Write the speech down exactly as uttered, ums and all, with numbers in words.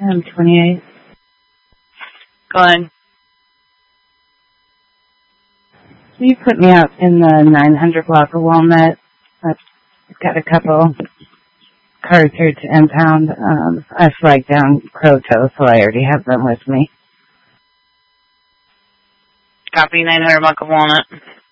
I'm twenty-eight. Go ahead. You put me out in the nine hundred block of Walnut. I've got a couple cars here to impound. Um, I flagged down Croto, so I already have them with me. Copy nine hundred block of Walnut.